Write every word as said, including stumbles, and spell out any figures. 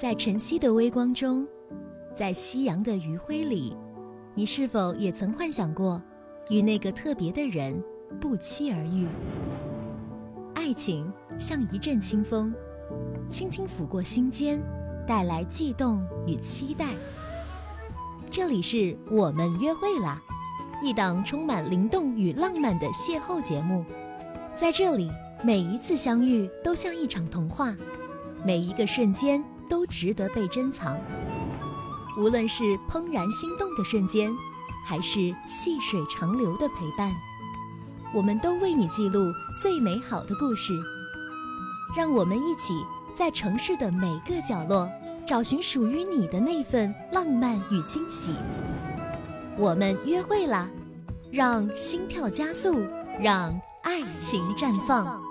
在晨曦的微光中，在夕阳的余晖里，你是否也曾幻想过与那个特别的人不期而遇？爱情像一阵清风，轻轻拂过心间，带来悸动与期待。这里是我们约会啦，一档充满灵动与浪漫的邂逅节目。在这里，每一次相遇都像一场童话，每一个瞬间都值得被珍藏。无论是怦然心动的瞬间，还是细水长流的陪伴，我们都为你记录最美好的故事。让我们一起在城市的每个角落找寻属于你的那份浪漫与惊喜。我们约会啦，让心跳加速，让爱情绽放。